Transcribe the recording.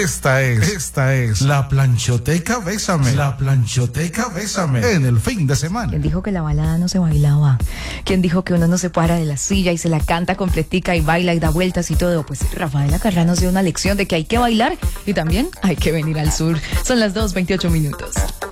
Esta es la Planchoteca Bésame. La Planchoteca Bésame en el fin de semana. ¿Quién dijo que la balada no se bailaba? ¿Quién dijo que uno no se para de la silla y se la canta completica y baila y da vueltas y todo? Pues Rafaela Carrá nos dio una lección de que hay que bailar y también hay que venir al sur. Son las 2:28.